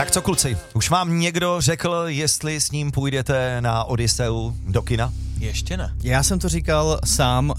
Tak co kluci, už vám někdo řekl, jestli s ním půjdete na Odysseu do kina? Ještě ne. Já jsem to říkal sám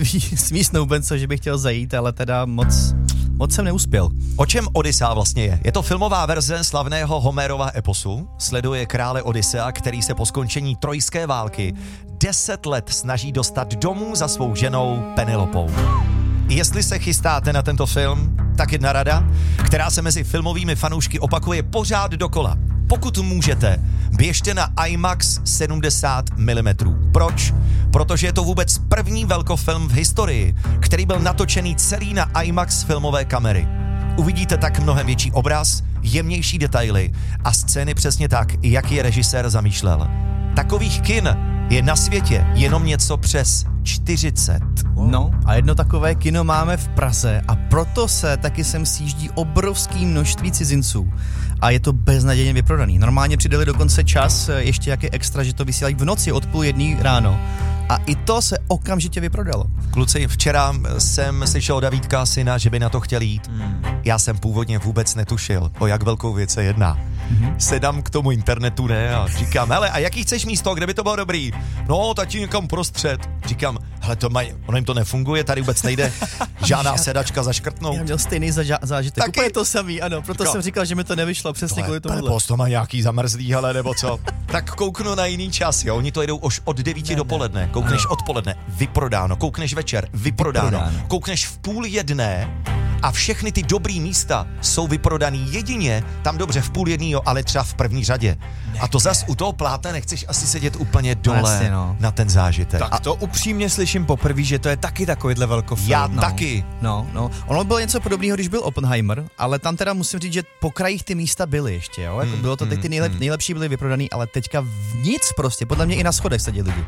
svý snoubence, že bych chtěl zajít, ale teda moc jsem neuspěl. O čem Odyssea vlastně je? Je to filmová verze slavného Homerova eposu. Sleduje krále Odyssea, který se po skončení trojské války 10 let snaží dostat domů za svou ženou Penelopou. Jestli se chystáte na tento film, tak jedna rada, která se mezi filmovými fanoušky opakuje pořád dokola. Pokud můžete, běžte na IMAX 70 mm. Proč? Protože je to vůbec první velkofilm v historii, který byl natočený celý na IMAX filmové kamery. Uvidíte tak mnohem větší obraz, jemnější detaily a scény přesně tak, jak je režisér zamýšlel. Takových kin je na světě jenom něco přes 40. No a jedno takové kino máme v Praze a proto se taky sem sjíždí obrovský množství cizinců. A je to beznadějně vyprodaný. Normálně přidali dokonce čas, ještě jak je extra, že to vysílají v noci od 12:30 ráno. A i to se okamžitě vyprodalo. Kluci, včera jsem slyšel od Davídka syna, že by na to chtěl jít. Já jsem původně vůbec netušil, o jak velkou věc se jedná. Sedám k tomu internetu, ne, a říkám, hele, a jaký chceš místo, kde by to bylo dobrý? No, tati někam prostřed. Říkám, hele, ono jim to nefunguje, tady vůbec nejde žádná sedačka zaškrtnout. Já měl stejný zážitek. Úplně to samý, ano, proto jsem říkal, že mi to nevyšlo přesně kvůli tomu. Pane to má nějaký zamrzlý, hele, nebo co? Tak kouknu na jiný čas, jo, oni to jedou už od 9 dopoledne, koukneš odpoledne, vyprodáno, koukneš večer, vyprodáno, koukneš v 12:30 a všechny ty dobrý místa jsou vyprodaný jedině tam dobře v 12:30, ale třeba v první řadě. A to zas u toho plátna nechceš asi sedět úplně dole na ten zážitek. Tak to upřímně slyším poprvé, že to je taky takovýhle velkofilm. Já taky. No. Ono bylo něco podobného, když byl Oppenheimer, ale tam teda musím říct, že po krajích ty místa byly ještě, jo? Jako bylo to teď ty nejlepší byly vyprodaný, ale teďka nic prostě, podle mě i na schodech seděli lidi.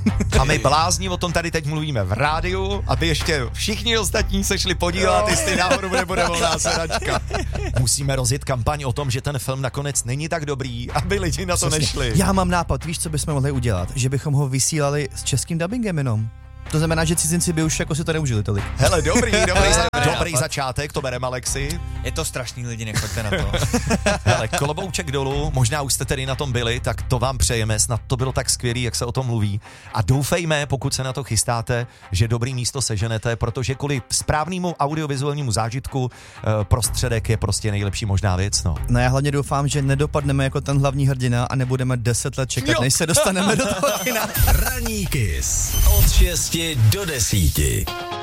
A my blázni o tom tady teď mluvíme v rádiu, aby ještě všichni ostatní se šli podívat, jestli náhodou nebude volná sedačka. Musíme rozjet kampaň o tom, že ten film nakonec není tak dobrý, aby lidi na to nešli. Já mám nápad, víš, co bychom mohli udělat? Že bychom ho vysílali s českým dubbingem jenom. To znamená, že cizinci by už jako si to neužili tolik. Hele, dobrý začátek, to bereme, Alexi. Je to strašný, lidi, nechoďte na to. Hele, klobouček dolů, možná už jste tedy na tom byli, tak to vám přejeme, snad to bylo tak skvělý, jak se o tom mluví. A doufejme, pokud se na to chystáte, že dobrý místo seženete, protože kvůli správnému audiovizuálnímu zážitku prostředek je prostě nejlepší možná věc, no. No já hlavně doufám, že nedopadneme jako ten hlavní hrdina a nebudeme 10 let čekat, než se dostaneme do toho kina. Ranní Kiss od 6 do 10.